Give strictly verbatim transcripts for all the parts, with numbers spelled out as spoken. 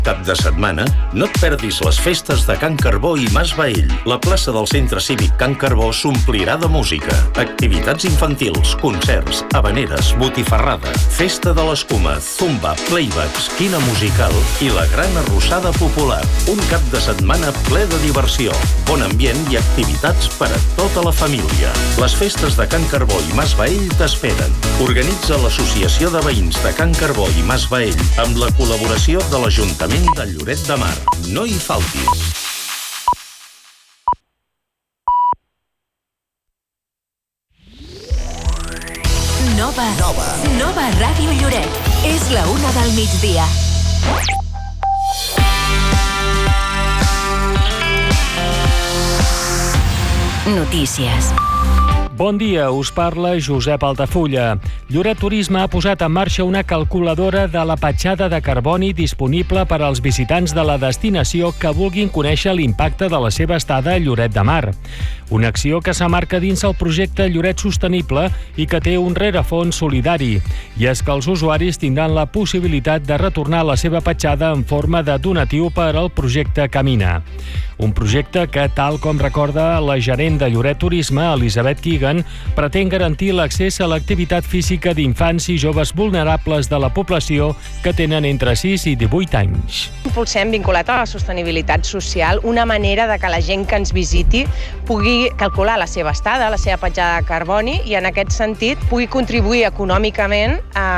Cap de setmana, no et perdis les festes de Can Carbó i Mas Baell. La plaça del Centre Cívic Can Carbó s'omplirà de música. Activitats infantils, concerts, habaneres, botifarrada, festa de l'escuma, zumba, playbacks, quina musical i la gran arrossada popular. Un cap de setmana ple de diversió, bon ambient i activitats per a tota la família. Les festes de Can Carbó i Mas Baell t'esperen. Organitza l'Associació de Veïns de Can Carbó i Mas Baell amb la col·laboració de l'Ajuntament de Lloret de Mar. No hi faltis. Nova. Nova. Nova Ràdio Lloret. És la una del migdia. Notícies. Bon dia, us parla Josep Altafulla. Lloret Turisme ha posat en marxa una calculadora de la petjada de carboni disponible per als visitants de la destinació que vulguin conèixer l'impacte de la seva estada a Lloret de Mar. Una acció que s'amarca dins el projecte Lloret Sostenible i que té un rerefons solidari. I és que els usuaris tindran la possibilitat de retornar la seva petjada en forma de donatiu per al projecte Camina. Un projecte que, tal com recorda la gerent de Lloret Turisme, Elisabet Keegan, pretén garantir l'accés a l'activitat física d'infants i joves vulnerables de la població que tenen entre sis i divuit anys. Impulsem, vinculat a la sostenibilitat social, una manera de que la gent que ens visiti pugui calcular la seva estada, la seva petjada de carboni i, en aquest sentit, pugui contribuir econòmicament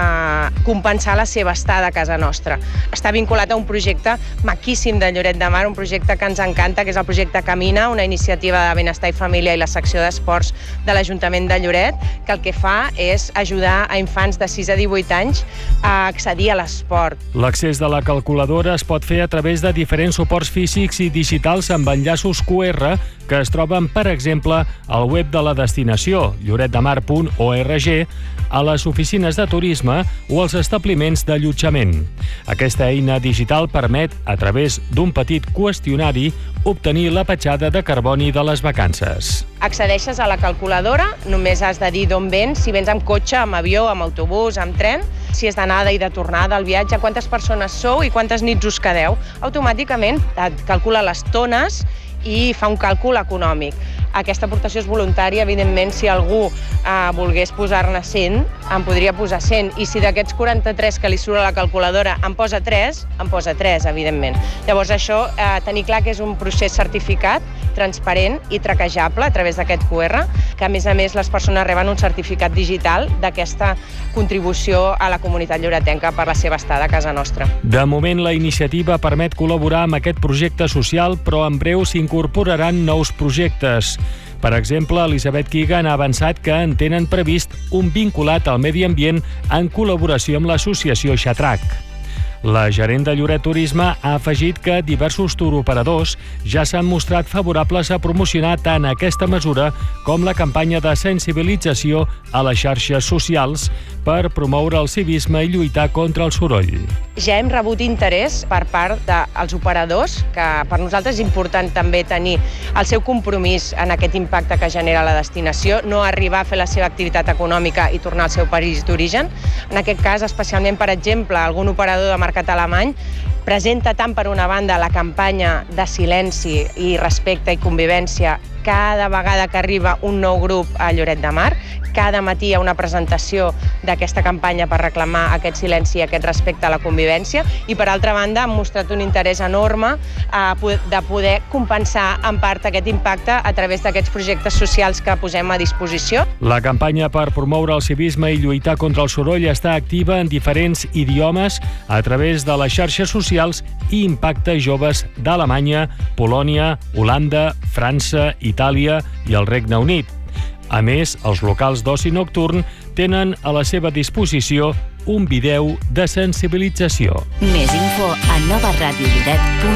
a compensar la seva estada a casa nostra. Està vinculat a un projecte maquíssim de Lloret de Mar, un projecte que ens encanta, que és el projecte Camina, una iniciativa de benestar i família i la secció d'esports de l'Ajuntament de Lloret, que el que fa és ajudar a infants de sis a divuit anys a accedir a l'esport. L'accés de la calculadora es pot fer a través de diferents suports físics i digitals amb enllaços Q R que es troben, per exemple, al web de la destinació, lloretdemar punt org, a les oficines de turisme o als establiments d'allotjament. Aquesta eina digital permet, a través d'un petit qüestionari, obtenir la petjada de carboni de les vacances. Accedeixes a la calculadora, només has de dir d'on vens, si vens amb cotxe, amb avió, amb autobús, amb tren, si és d'anada i de tornada al viatge, quantes persones sou i quantes nits us quedeu. Automàticament et calcula les tones i fa un càlcul econòmic. Aquesta aportació és voluntària, evidentment, si algú eh, volgués posar-ne cent, em podria posar cent, i si d'aquests quaranta-tres que li surt a la calculadora em posa tres, em posa tres, evidentment. Llavors això, eh, tenir clar que és un procés certificat, transparent i traquejable a través d'aquest Q R, que a més a més les persones reben un certificat digital d'aquesta contribució a la comunitat lloretenca per la seva estada a casa nostra. De moment, la iniciativa permet col·laborar amb aquest projecte social, però en breu s'incorporaran nous projectes. Per exemple, Elisabet Keegan ha avançat que en tenen previst un vinculat al medi ambient en col·laboració amb l'associació Xatrac. La gerent de Lloret Turisme ha afegit que diversos turoperadors ja s'han mostrat favorables a promocionar tant aquesta mesura com la campanya de sensibilització a les xarxes socials per promoure el civisme i lluitar contra el soroll. Ja hem rebut interès per part dels operadors, que per nosaltres és important també tenir el seu compromís en aquest impacte que genera la destinació, no arribar a fer la seva activitat econòmica i tornar al seu país d'origen. En aquest cas, especialment, per exemple, algun operador de mercat alemany presenta tant per una banda la campanya de silenci i respecte i convivència cada vegada que arriba un nou grup a Lloret de Mar. Cada matí hi ha una presentació d'aquesta campanya per reclamar aquest silenci i aquest respecte a la convivència i, per altra banda, han mostrat un interès enorme eh, de poder compensar en part aquest impacte a través d'aquests projectes socials que posem a disposició. La campanya per promoure el civisme i lluitar contra el soroll està activa en diferents idiomes a través de les xarxes socials i impacta joves d'Alemanya, Polònia, Holanda, França, Itàlia i el Regne Unit. A més, els locals d'oci nocturn tenen a la seva disposició un vídeo de sensibilització. Més info a nova ràdio lloret punt